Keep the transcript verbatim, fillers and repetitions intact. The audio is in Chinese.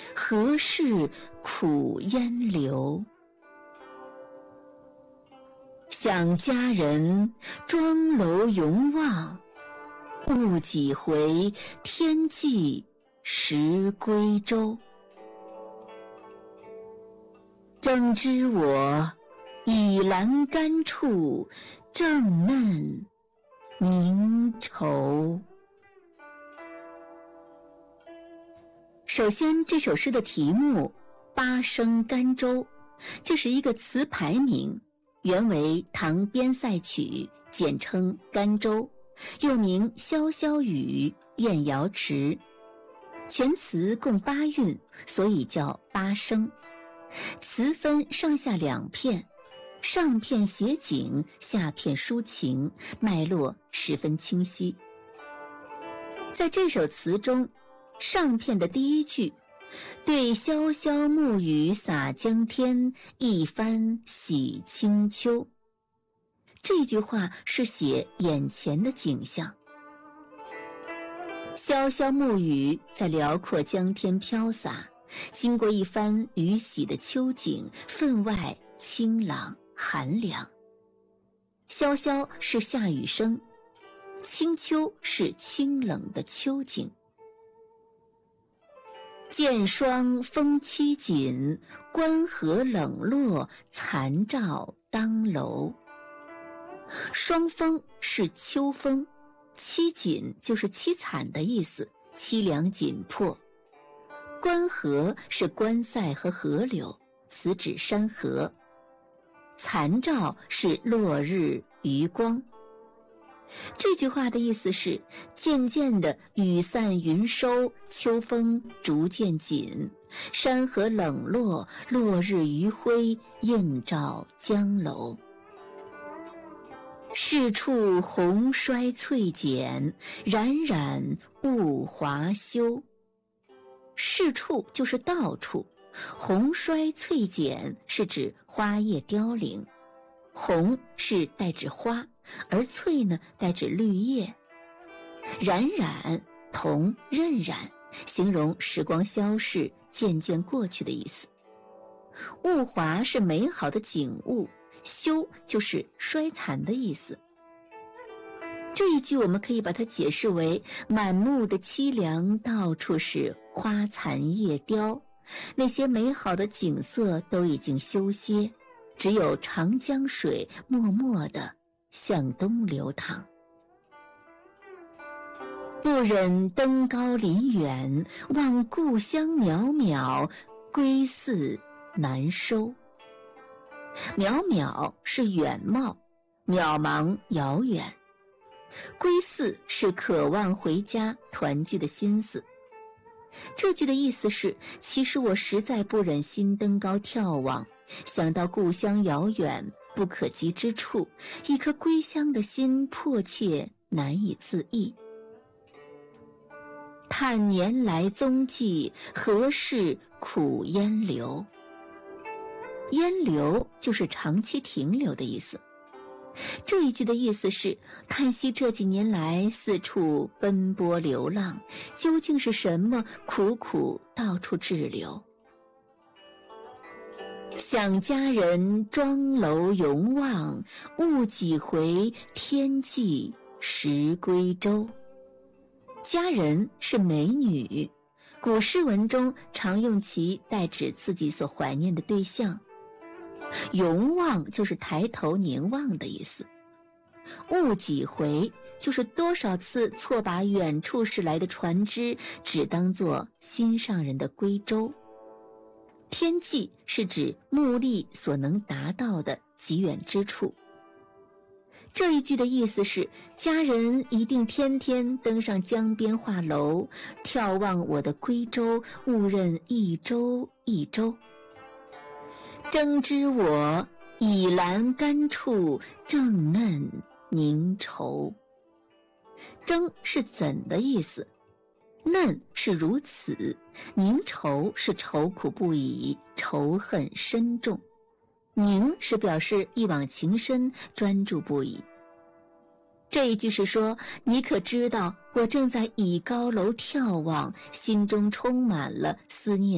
何事苦烟留？想家人，庄楼永望，误几回，天际时归舟。争知我，倚栏杆处，正嫩凝愁。首先，这首诗的题目《八声甘州》，这是一个词牌名，原为唐边塞曲，简称甘州，又名潇潇雨、燕瑶池。全词共八韵，所以叫八声。词分上下两片，上片写景，下片抒情，脉络十分清晰。在这首词中，上片的第一句对潇潇暮雨洒江天，一番洗清秋，这句话是写眼前的景象。潇潇暮雨在辽阔江天飘洒，经过一番雨洗的秋景，分外清朗寒凉。潇潇是下雨声，清秋是清冷的秋景。见霜风凄紧，关河冷落，残照当楼。霜风是秋风，凄紧就是凄惨的意思，凄凉紧迫。关河是关塞和河流，此指山河。残照是落日余光。这句话的意思是，渐渐的雨散云收，秋风逐渐紧，山河冷落，落日余晖映照江楼。是处红衰翠减，冉冉物华休。是处就是到处，红衰翠减是指花叶凋零，红是代指花，而翠呢代指绿叶。冉冉同荏苒，形容时光消逝，渐渐过去的意思。物华是美好的景物，休就是衰残的意思。这一句我们可以把它解释为满目的凄凉，到处是花残叶凋，那些美好的景色都已经休歇，只有长江水默默地向东流淌。不忍登高临远，望故乡渺渺，归寺难收。渺渺是远貌，渺茫遥远。归寺是渴望回家团聚的心思。这句的意思是，其实我实在不忍心登高眺望，想到故乡遥远不可及之处，一颗归乡的心迫切难以自抑。叹年来踪迹，何事苦烟留？烟留就是长期停留的意思。这一句的意思是，叹息这几年来四处奔波流浪，究竟是什么苦苦到处滞留？想家人，庄楼永望，误几回，天际时归舟。佳人是美女，古诗文中常用其代指自己所怀念的对象。永望就是抬头凝望的意思。误几回就是多少次错把远处驶来的船只只当作心上人的归舟。天际是指目力所能达到的极远之处。这一句的意思是，家人一定天天登上江边画楼，眺望我的归舟，误认一舟一舟。争知我，倚栏杆处，正嫩凝愁。争是怎的意思，嫩是如此，凝愁是愁苦不已，仇恨深重。凝是表示一往情深，专注不已。这一句是说，你可知道我正在倚高楼眺望，心中充满了思念